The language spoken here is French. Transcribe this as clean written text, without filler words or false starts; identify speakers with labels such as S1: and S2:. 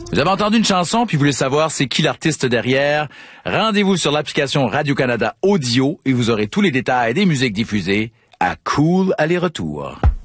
S1: Vous avez entendu une chanson puis vous voulez savoir c'est qui l'artiste derrière? Rendez-vous sur l'application Radio-Canada Audio et vous aurez tous les détails des musiques diffusées à Cool Aller-Retour.